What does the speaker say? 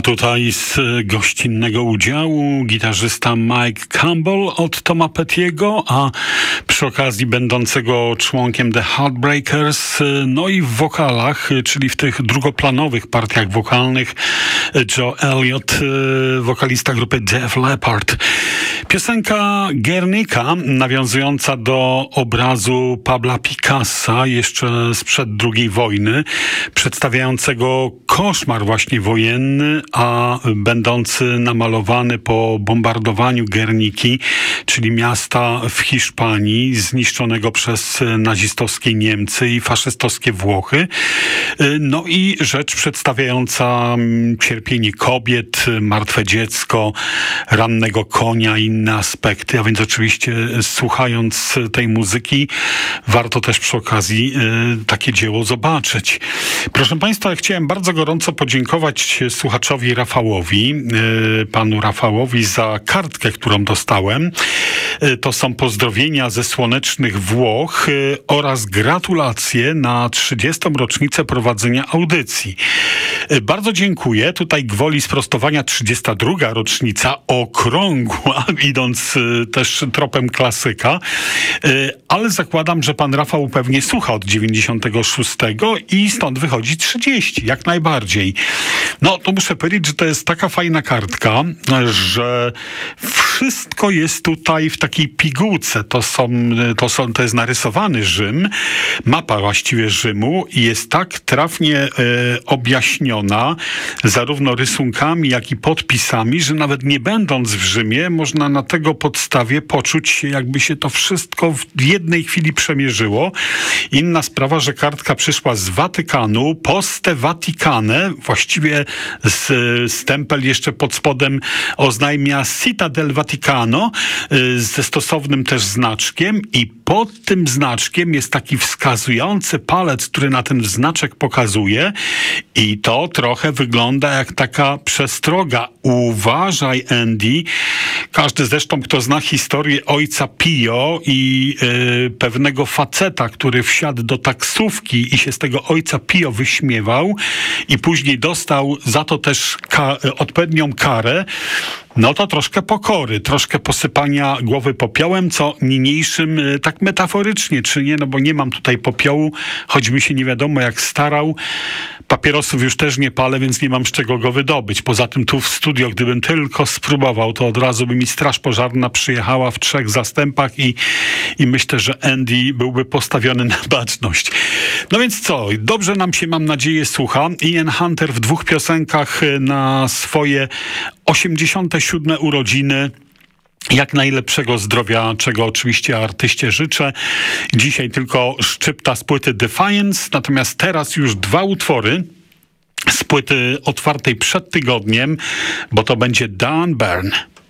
tutaj z gościnnego udziału gitarzysta Mike Campbell od Toma Pettiego, a przy okazji będącego członkiem The Heartbreakers, no i w wokalach, czyli w tych drugoplanowych partiach wokalnych, Joe Elliott, wokalista grupy Def Leppard. Piosenka Guernica, nawiązująca do obrazu Pabla Picassa jeszcze sprzed II wojny, przedstawiającego koszmar właśnie wojenny, a będący namalowany po bombardowaniu Guerniki, czyli miasta w Hiszpanii, zniszczonego przez nazistowskie Niemcy i faszystowskie Włochy. No i rzecz przedstawiająca cierpienie kobiet, martwe dziecko, rannego konia i inne aspekty, a więc oczywiście słuchając tej muzyki warto też przy okazji takie dzieło zobaczyć. Proszę Państwa, ja chciałem bardzo gorąco podziękować słuchaczowi Rafałowi, panu Rafałowi, za kartkę, którą dostałem. To są pozdrowienia ze słonecznych Włoch oraz gratulacje na 30. rocznicę prowadzenia audycji. Bardzo dziękuję. Tutaj gwoli sprostowania 32. rocznica okrągła, idąc też tropem klasyka, ale zakładam, że pan Rafał pewnie słucha od 96 i stąd wychodzi 30, jak najbardziej. No, to muszę powiedzieć, że to jest taka fajna kartka, że wszystko jest tutaj w takiej pigułce. To jest narysowany Rzym, mapa właściwie Rzymu i jest tak trafnie objaśniona zarówno rysunkami, jak i podpisami, że nawet nie będąc w Rzymie, można na tego podstawie poczuć się, jakby się to wszystko w jednej chwili przemierzyło. Inna sprawa, że kartka przyszła z Watykanu, Poste Vaticane, właściwie stempel jeszcze pod spodem oznajmia Città del Vaticano, ze stosownym też znaczkiem i pod tym znaczkiem jest taki wskazujący palec, który na ten znaczek pokazuje i to trochę wygląda jak taka przestroga. Uważaj, Andy. Każdy zresztą, kto zna historię ojca Pio i pewnego faceta, który wsiadł do taksówki i się z tego ojca Pio wyśmiewał i później dostał za to też odpowiednią karę, no to troszkę pokory, troszkę posypania głowy popiołem, co niniejszym tak metaforycznie czynię, no bo nie mam tutaj popiołu, choćbym się nie wiadomo jak starał. Papierosów już też nie palę, więc nie mam z czego go wydobyć. Poza tym tu w studio, gdybym tylko spróbował, to od razu by mi straż pożarna przyjechała w 3 zastępach i myślę, że Andy byłby postawiony na baczność. No więc co? Dobrze nam się, mam nadzieję, słucha. Ian Hunter w 2 piosenkach na swoje 87. urodziny. Jak najlepszego zdrowia, czego oczywiście artyście życzę. Dzisiaj tylko szczypta z płyty Defiance, natomiast teraz już 2 utwory z płyty otwartej przed tygodniem, bo to będzie Dan Byrne.